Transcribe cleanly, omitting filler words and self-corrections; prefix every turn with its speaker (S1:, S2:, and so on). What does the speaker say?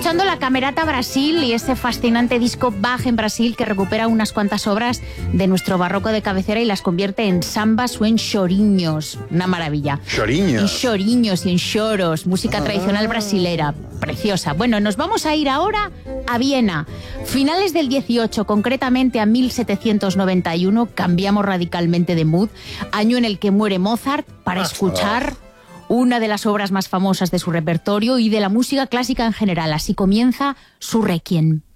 S1: escuchando la Camerata Brasil y ese fascinante disco Bach en Brasil que recupera unas cuantas obras de nuestro barroco de cabecera y las convierte en sambas o en choriños. Una maravilla.
S2: ¿Choriños?
S1: En choriños y en choros, música tradicional brasilera. Preciosa. Bueno, nos vamos a ir ahora a Viena. Finales del 18, concretamente a 1791, cambiamos radicalmente de mood. Año en el que muere Mozart para escuchar una de las obras más famosas de su repertorio y de la música clásica en general. Así comienza su Requiem.